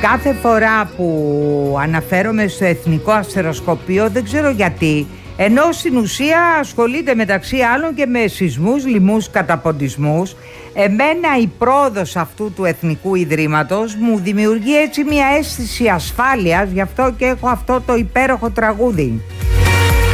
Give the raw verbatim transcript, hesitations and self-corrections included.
κάθε φορά που αναφέρομαι στο Εθνικό Αστεροσκοπείο, δεν ξέρω γιατί, ενώ στην ουσία ασχολείται μεταξύ άλλων και με σεισμούς, λοιμούς, καταποντισμούς, εμένα η πρόοδος αυτού του Εθνικού Ιδρύματος μου δημιουργεί έτσι μια αίσθηση ασφάλειας, γι' αυτό και έχω αυτό το υπέροχο τραγούδι.